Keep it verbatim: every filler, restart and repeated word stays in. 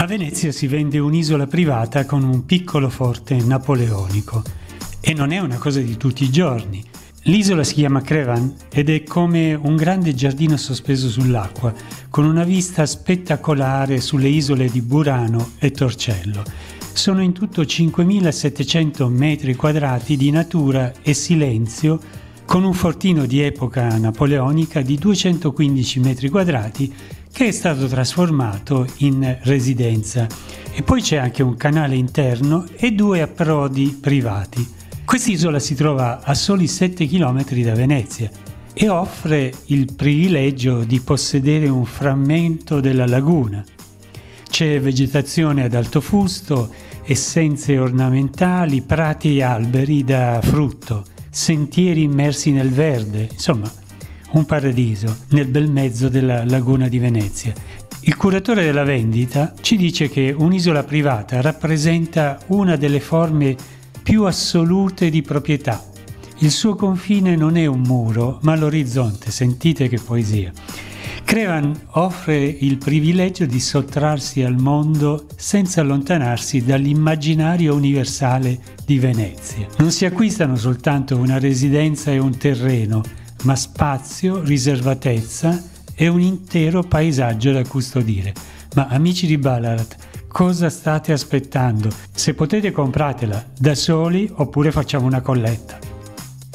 A Venezia si vende un'isola privata con un piccolo forte napoleonico e non è una cosa di tutti i giorni. L'isola si chiama Crevan ed è come un grande giardino sospeso sull'acqua, con una vista spettacolare sulle isole di Burano e Torcello. Sono in tutto cinquemilasettecento metri quadrati di natura e silenzio, con un fortino di epoca napoleonica di duecentoquindici metri quadrati che è stato trasformato in residenza. E poi c'è anche un canale interno e due approdi privati. Quest'isola si trova a soli sette chilometri da Venezia e offre il privilegio di possedere un frammento della laguna. C'è vegetazione ad alto fusto, essenze ornamentali, prati e alberi da frutto, sentieri immersi nel verde, insomma un paradiso nel bel mezzo della laguna di Venezia. Il curatore della vendita ci dice che un'isola privata rappresenta una delle forme più assolute di proprietà. Il suo confine non è un muro, ma l'orizzonte. Sentite che poesia. Crevan offre il privilegio di sottrarsi al mondo senza allontanarsi dall'immaginario universale di Venezia. Non si acquistano soltanto una residenza e un terreno, ma spazio, riservatezza e un intero paesaggio da custodire. Ma amici di Ballarat, cosa state aspettando? Se potete compratela da soli oppure facciamo una colletta.